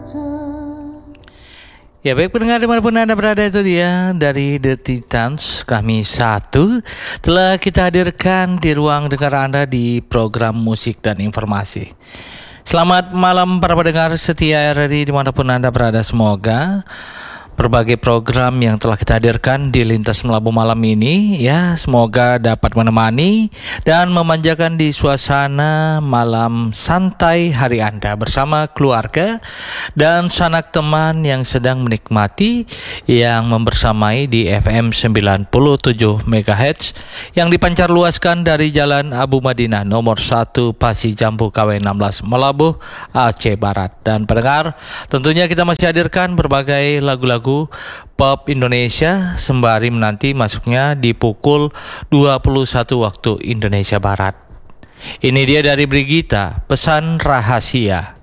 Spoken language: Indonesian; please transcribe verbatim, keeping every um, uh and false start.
Ya baik pendengar dimanapun Anda berada, itu dia dari The Titans, kami satu telah kita hadirkan di ruang dengar Anda di program musik dan informasi. Selamat malam para pendengar setia R R I dimanapun Anda berada. Semoga berbagai program yang telah kita hadirkan di Lintas Melabu malam ini, ya semoga dapat menemani dan memanjakan di suasana malam santai hari Anda bersama keluarga dan sanak teman yang sedang menikmati yang membersamai di F M sembilan puluh tujuh megahertz yang dipancar luaskan dari Jalan Abu Madinah nomor satu Pasi Jambu K W enam belas Melabuh Aceh Barat. Dan pendengar, tentunya kita masih hadirkan berbagai lagu-lagu pop Indonesia sembari menanti masuknya di pukul dua puluh satu waktu Indonesia Barat. Ini dia dari Brigita, Pesan Rahasia.